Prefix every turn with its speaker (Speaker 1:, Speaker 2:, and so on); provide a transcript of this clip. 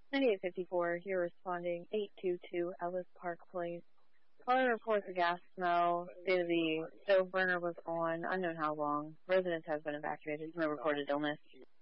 Speaker 1: 9854, you're responding 822 Ellis Park Place. Caller reports a gas smell. Stated the stove burner was on unknown how long. Residence has been evacuated. No reported illness.